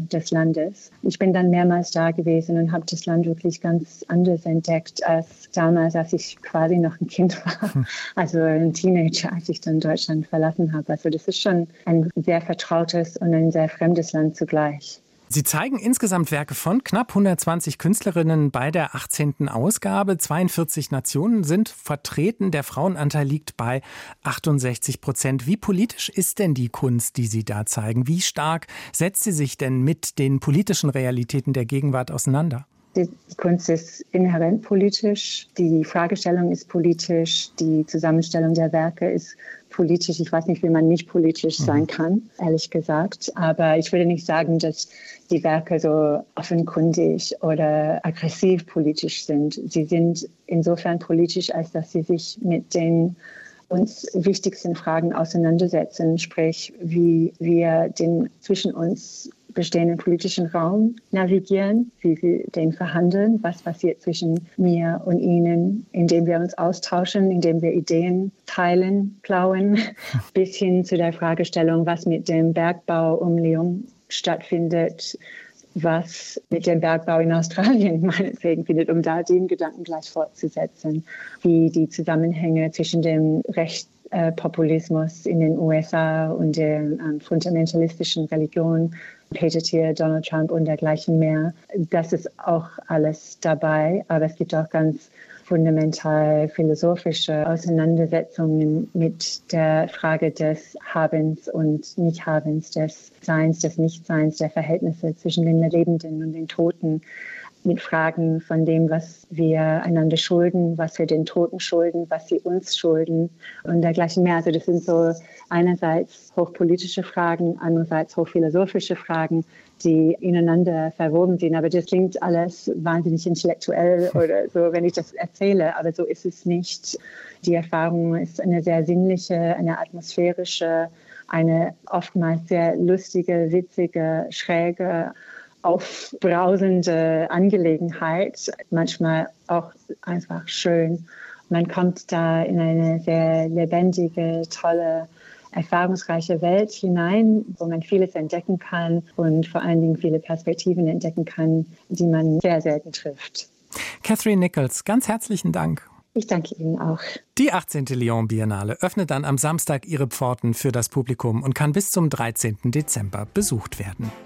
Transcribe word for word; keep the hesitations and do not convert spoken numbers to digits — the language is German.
des Landes. Ich bin dann mehrmals da gewesen und habe das Land wirklich ganz anders entdeckt als damals, als ich quasi noch ein Kind war, hm. also ein Teenager, als ich dann Deutschland verlassen habe. Also das ist schon ein sehr vertrautes und ein sehr fremdes Land zugleich. Sie zeigen insgesamt Werke von knapp hundertzwanzig Künstlerinnen bei der achtzehnten Ausgabe. zweiundvierzig Nationen sind vertreten. Der Frauenanteil liegt bei achtundsechzig Prozent. Wie politisch ist denn die Kunst, die Sie da zeigen? Wie stark setzt sie sich denn mit den politischen Realitäten der Gegenwart auseinander? Die Kunst ist inhärent politisch, die Fragestellung ist politisch, die Zusammenstellung der Werke ist politisch. Ich weiß nicht, wie man nicht politisch sein kann, ehrlich gesagt. Aber ich würde nicht sagen, dass die Werke so offenkundig oder aggressiv politisch sind. Sie sind insofern politisch, als dass sie sich mit den uns wichtigsten Fragen auseinandersetzen, sprich, wie wir den zwischen uns bestehenden politischen Raum navigieren, wie wir den verhandeln, was passiert zwischen mir und Ihnen, indem wir uns austauschen, indem wir Ideen teilen, plauen, bis hin zu der Fragestellung, was mit dem Bergbau um Lyon stattfindet, was mit dem Bergbau in Australien meinetwegen findet, um da den Gedanken gleich fortzusetzen, wie die Zusammenhänge zwischen dem Rechtspopulismus in den U S A und der ähm, fundamentalistischen Religion, Peter Thiel, Donald Trump und dergleichen mehr. Das ist auch alles dabei, aber es gibt auch ganz fundamental philosophische Auseinandersetzungen mit der Frage des Habens und Nichthabens, des Seins, des Nichtseins, der Verhältnisse zwischen den Lebenden und den Toten, mit Fragen von dem, was wir einander schulden, was wir den Toten schulden, was sie uns schulden und dergleichen mehr. Also das sind so einerseits hochpolitische Fragen, andererseits hochphilosophische Fragen, die ineinander verwoben sind. Aber das klingt alles wahnsinnig intellektuell oder so, wenn ich das erzähle. Aber so ist es nicht. Die Erfahrung ist eine sehr sinnliche, eine atmosphärische, eine oftmals sehr lustige, witzige, schräge, aufbrausende Angelegenheit, manchmal auch einfach schön. Man kommt da in eine sehr lebendige, tolle, erfahrungsreiche Welt hinein, wo man vieles entdecken kann und vor allen Dingen viele Perspektiven entdecken kann, die man sehr selten trifft. Catherine Nichols, ganz herzlichen Dank. Ich danke Ihnen auch. Die achtzehnte Lyon Biennale öffnet dann am Samstag ihre Pforten für das Publikum und kann bis zum dreizehnten Dezember besucht werden.